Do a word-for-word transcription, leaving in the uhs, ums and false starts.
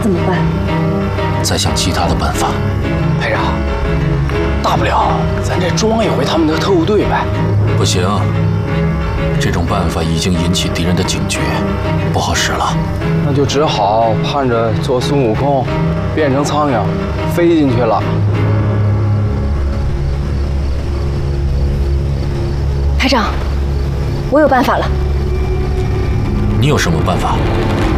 怎么办？ 再想其他的办法。 排长，大不了咱这装一回他们的特务队呗。 不行，这种办法已经引起敌人的警觉，不好使了。 那就只好盼着做孙悟空，变成苍蝇，飞进去了。 排长，我有办法了。 你有什么办法？